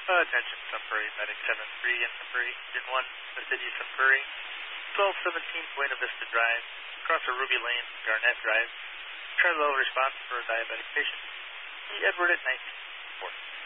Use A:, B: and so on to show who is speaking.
A: Attention, Sunbury, Medic 7-3 and Sunbury, Engine 1, the city of Sunbury, 1217 Buena Vista Drive, across a Ruby Lane, Garnett Drive. Try low response for a diabetic patient. Edward at 19.